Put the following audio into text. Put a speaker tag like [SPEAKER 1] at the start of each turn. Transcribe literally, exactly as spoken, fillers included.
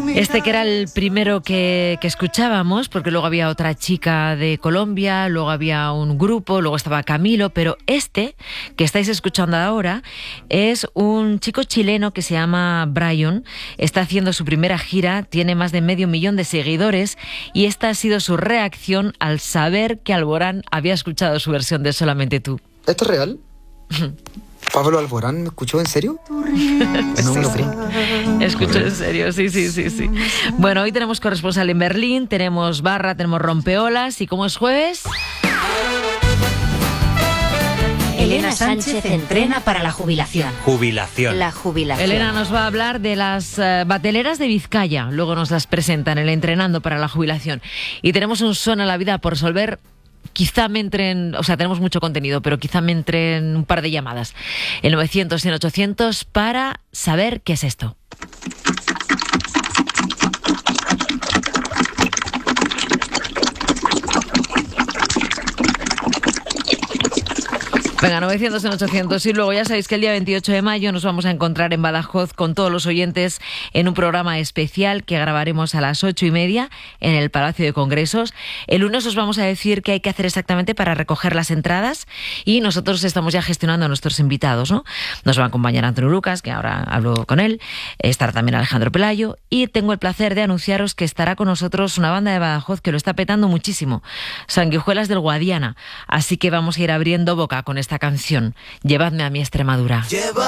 [SPEAKER 1] Este que era el primero que, que escuchábamos, porque luego había otra chica de Colombia, luego había un grupo, luego estaba Camilo, pero este que estáis escuchando ahora es un chico chileno que se llama Brian, está haciendo su primera gira, tiene más de medio millón de seguidores y esta ha sido su reacción al saber que Alborán había escuchado su versión de Solamente tú.
[SPEAKER 2] ¿Esto es real? ¿Pablo Alborán me escuchó en serio? No me lo creo.
[SPEAKER 1] Escucho en serio, sí, sí, sí, sí. Bueno, hoy tenemos corresponsal en Berlín, tenemos barra, tenemos rompeolas y como es jueves...
[SPEAKER 3] Elena Sánchez entrena para la jubilación.
[SPEAKER 4] Jubilación.
[SPEAKER 3] La jubilación.
[SPEAKER 1] Elena nos va a hablar de las uh, bateleras de Vizcaya, luego nos las presentan, el entrenando para la jubilación. Y tenemos un son a la vida por resolver. Quizá me entren, o sea, tenemos mucho contenido, pero quizá me entren un par de llamadas. El novecientos, cien, ochocientos para saber qué es esto. Venga, novecientos en ochocientos y luego ya sabéis que el día veintiocho de mayo nos vamos a encontrar en Badajoz con todos los oyentes en un programa especial que grabaremos a las ocho y media en el Palacio de Congresos. El lunes os vamos a decir qué hay que hacer exactamente para recoger las entradas y nosotros estamos ya gestionando a nuestros invitados, ¿no? Nos va a acompañar Antonio Lucas, que ahora hablo con él, estará también Alejandro Pelayo y tengo el placer de anunciaros que estará con nosotros una banda de Badajoz que lo está petando muchísimo, Sanguijuelas del Guadiana, así que vamos a ir abriendo boca con esta esta canción, Llevadme a mi Extremadura.